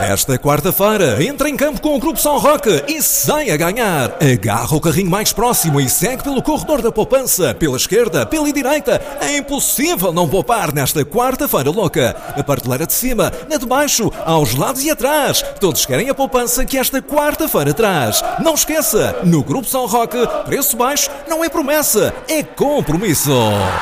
Esta quarta-feira, entra em campo com o Grupo São Roque e sai a ganhar. Agarra o carrinho mais próximo e segue pelo corredor da poupança, pela esquerda, pela direita. É impossível não poupar nesta quarta-feira louca. A prateleira de cima, na de baixo, aos lados e atrás. Todos querem a poupança que esta quarta-feira traz. Não esqueça, no Grupo São Roque, preço baixo não é promessa, é compromisso.